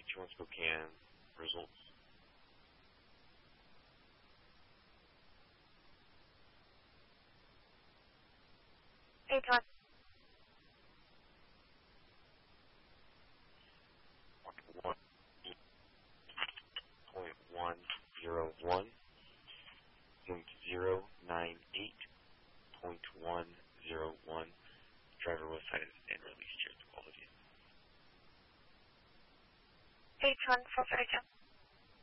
2-1 Spokane results. H1. 1.101, zoomed 098.101. Driver was cited and released. Cheers to quality. H1 432.